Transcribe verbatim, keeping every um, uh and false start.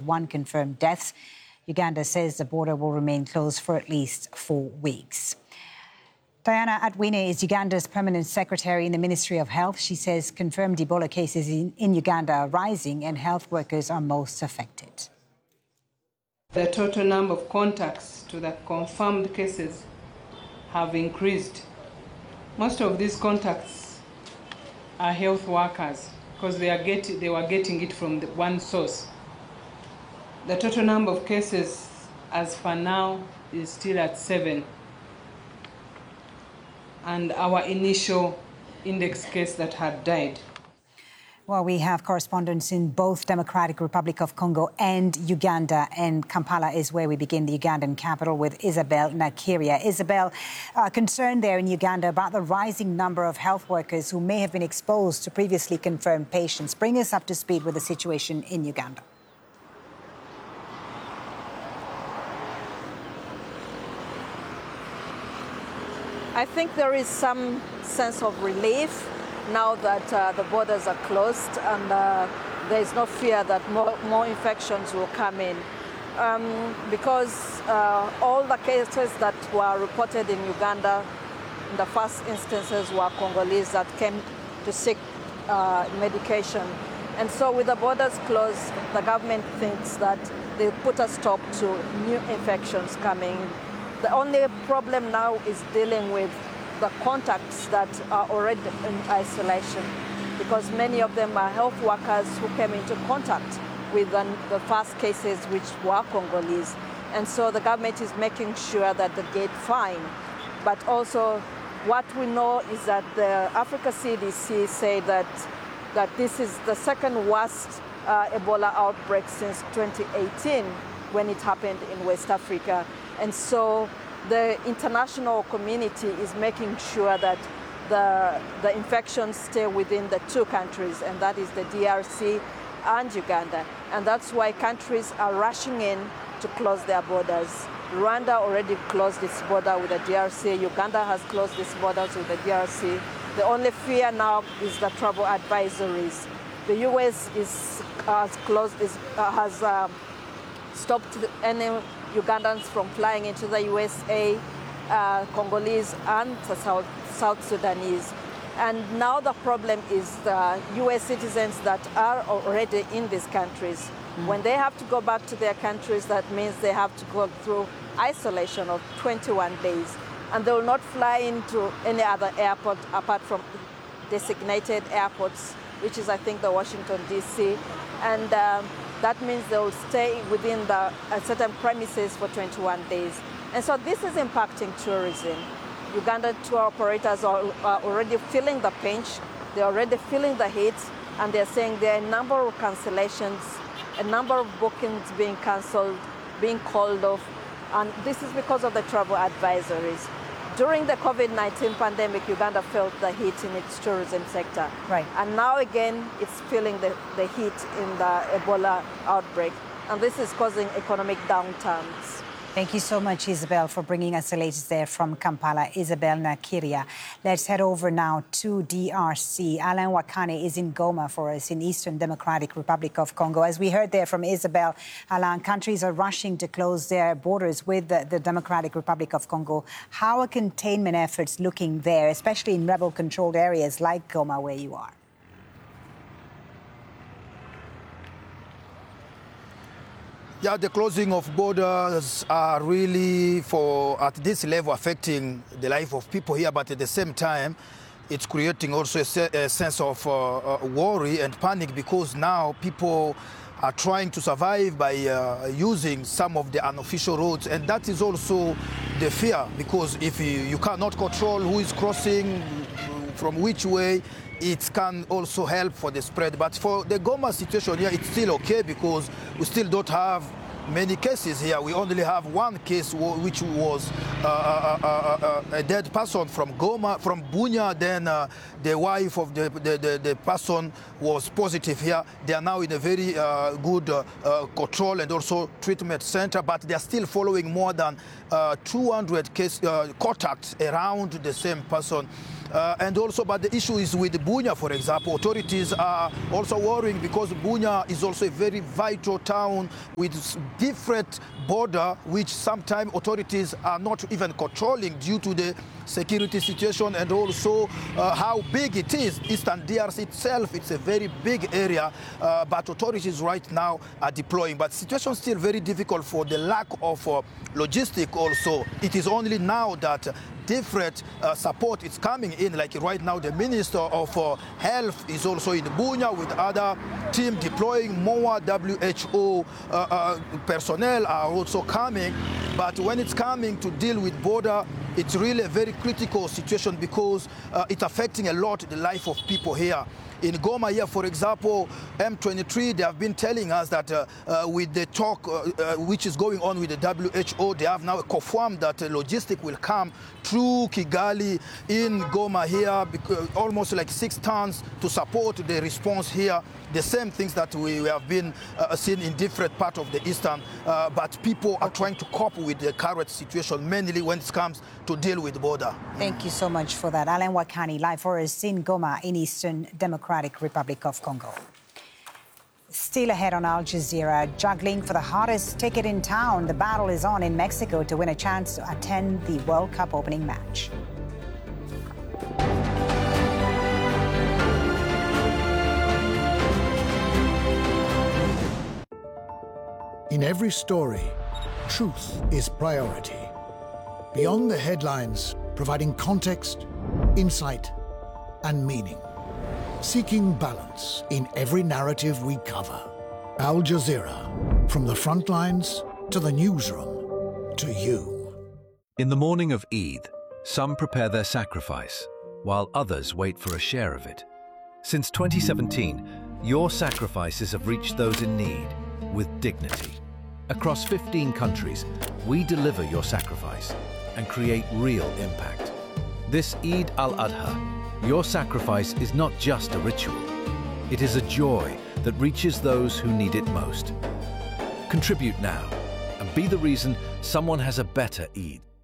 twenty-one confirmed deaths. Uganda says the border will remain closed for at least four weeks. Diana Atwine is Uganda's permanent secretary in the Ministry of Health. She says confirmed Ebola cases in, in Uganda are rising and health workers are most affected. The total number of contacts to the confirmed cases have increased. Most of these contacts are health workers because they, are get, they were getting it from the one source. The total number of cases as for now is still at seven. And our initial index case that had died. Well, we have correspondents in both Democratic Republic of Congo and Uganda, and Kampala is where we begin, the Ugandan capital, with Isabel Nakiria. Isabel, uh, concerned there in Uganda about the rising number of health workers who may have been exposed to previously confirmed patients. Bring us up to speed with the situation in Uganda. I think there is some sense of relief now that uh, the borders are closed and uh, there is no fear that more, more infections will come in. Um, because uh, all the cases that were reported in Uganda in the first instances were Congolese that came to seek uh, medication. And so with the borders closed, the government thinks that they put a stop to new infections coming. The only problem now is dealing with the contacts that are already in isolation, because many of them are health workers who came into contact with the, the first cases, which were Congolese. And so the government is making sure that they get fine. But also what we know is that the Africa C D C say that, that this is the second worst uh, Ebola outbreak since twenty eighteen, when it happened in West Africa. And so the international community is making sure that the, the infections stay within the two countries, and that is the D R C and Uganda. And that's why countries are rushing in to close their borders. Rwanda already closed its border with the D R C. Uganda has closed its borders with the D R C. The only fear now is the travel advisories. The U S is, has, closed, is, uh, has uh, stopped any Ugandans from flying into the U S A, uh, Congolese and the South, South Sudanese. And now the problem is the U S citizens that are already in these countries. Mm. When they have to go back to their countries, that means they have to go through isolation of twenty-one days. And they will not fly into any other airport apart from designated airports, which is, I think, the Washington, D C. And um, that means they will stay within the uh, certain premises for twenty-one days. And so this is impacting tourism. Uganda tour operators are, are already feeling the pinch, they're already feeling the heat, and they're saying there are a number of cancellations, a number of bookings being cancelled, being called off, and this is because of the travel advisories. During the COVID nineteen pandemic, Uganda felt the heat in its tourism sector. Right. And now again, it's feeling the, the heat in the Ebola outbreak. And this is causing economic downturns. Thank you so much, Isabel, for bringing us the latest there from Kampala. Isabel Nakiria. Let's head over now to D R C. Alain Wakane is in Goma for us in Eastern Democratic Republic of Congo. As we heard there from Isabel, Alain, countries are rushing to close their borders with the, the Democratic Republic of Congo. How are containment efforts looking there, especially in rebel-controlled areas like Goma, where you are? Yeah, the closing of borders are really, for at this level, affecting the life of people here, but at the same time, it's creating also a, se a sense of uh, uh, worry and panic, because now people are trying to survive by uh, using some of the unofficial roads, and that is also the fear, because if you, you cannot control who is crossing, from which way, it can also help for the spread. But for the Goma situation here, it's still okay, because we still don't have many cases here. We only have one case which was uh, uh, uh, uh, a dead person from Goma, from Bunia. Then uh, the wife of the, the, the, the person was positive here. They are now in a very uh, good uh, uh, control and also treatment center, but they are still following more than uh, two hundred case, uh, contacts around the same person. Uh, and also, but the issue is with Bunia, for example. Authorities are also worrying because Bunia is also a very vital town with different border, which sometimes authorities are not even controlling due to the security situation and also uh, how big it is. Eastern D R C itself, it's a very big area, uh, but authorities right now are deploying. But the situation is still very difficult for the lack of uh, logistic also. It is only now that different uh, support is coming in, like right now the Minister of uh, Health is also in Bunia with other team deploying. More W H O uh, uh, personnel are also coming, but when it's coming to deal with border, it's really a very critical situation because uh, it's affecting a lot the life of people here. In Goma here, for example, M twenty-three, they have been telling us that uh, uh, with the talk uh, uh, which is going on with the W H O, they have now confirmed that uh, logistic will come through Kigali in Goma here, because almost like six tons to support the response here. The same things that we, we have been uh, seeing in different parts of the eastern, uh, but people are trying to cope with the current situation, mainly when it comes to deal with border. Thank you so much for that. Alain Wakani, live for us in Goma in Eastern Democratic Republic of Congo. Still ahead on Al Jazeera, juggling for the hottest ticket in town. The battle is on in Mexico to win a chance to attend the World Cup opening match. In every story, truth is priority. Beyond the headlines, providing context, insight, and meaning. Seeking balance in every narrative we cover. Al Jazeera, from the front lines to the newsroom, to you. In the morning of Eid, some prepare their sacrifice, while others wait for a share of it. Since twenty seventeen, your sacrifices have reached those in need with dignity. Across fifteen countries, we deliver your sacrifice and create real impact. This Eid al-Adha, your sacrifice is not just a ritual. It is a joy that reaches those who need it most. Contribute now and be the reason someone has a better Eid.